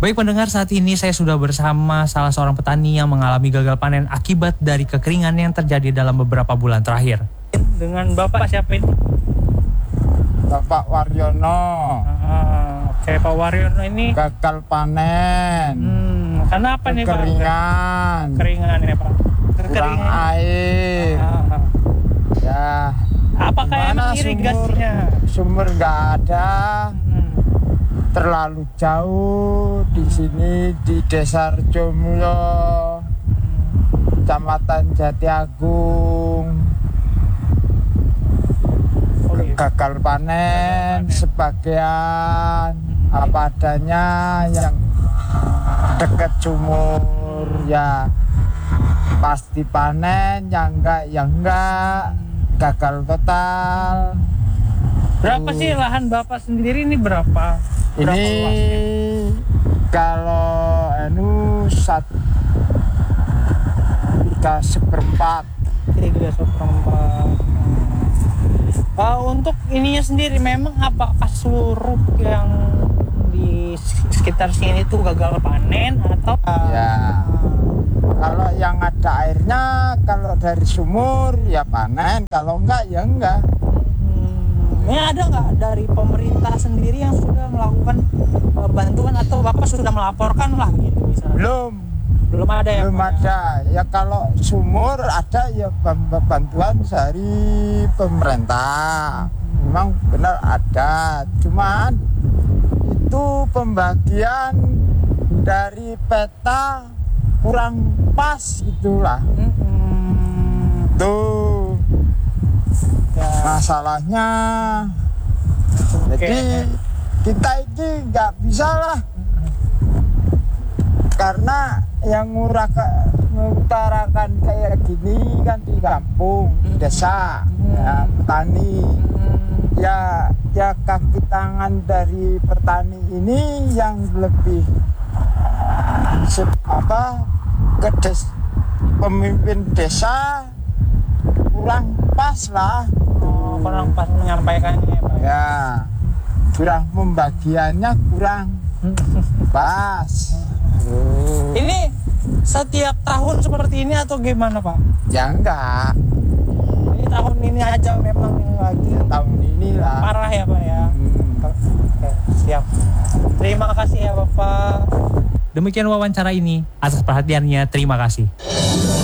Baik pendengar, saat ini saya sudah bersama salah seorang petani yang mengalami gagal panen akibat dari kekeringan yang terjadi dalam beberapa bulan terakhir. Dengan Bapak siapa ini? Bapak Waryono. Oke, Pak Waryono ini Gagal panen. Karena apa nih Pak? Kekeringan. Kekeringan ya Pak. Kurang air. Ya. Apakah emang irigasinya? Sumur nggak ada. Terlalu jauh di sini di Desa Rejomulyo, Kecamatan Jatiagung. Gagal panen sebagian apa adanya, yang dekat sumur ya pasti panen, yang enggak gagal total. Berapa sih lahan Bapak sendiri ini berapa? Ini kalau satu 3/4. Untuk ininya sendiri memang apakah seluruh yang di sekitar sini itu gagal panen atau ya kalau yang ada airnya, kalau dari sumur ya panen, kalau enggak ya enggak. Ini ada nggak dari pemerintah sendiri yang sudah melakukan bantuan atau Bapak sudah melaporkan lah gitu misalnya? Belum ada ya? Belum ada. Ya kalau sumur ada ya bantuan dari pemerintah. Memang benar ada. Cuman itu pembagian dari peta kurang pas gitulah. Tuh. Ya. Masalahnya, jadi kita ini nggak bisa lah, karena yang mengutarakan kayak gini kan di kampung, di desa, ya, petani, ya kaki tangan dari petani ini yang lebih pemimpin desa kurang pas lah. Kurang pas menyampaikannya Pak. Ya, kurang pembagiannya kurang pas. Ini setiap tahun seperti ini atau gimana Pak? Ya enggak. Ini tahun ini aja memang lagi tahun ini lah. Parah ya Pak ya. Oke, siap. Terima kasih ya Bapak. Demikian wawancara ini. Atas perhatiannya, terima kasih.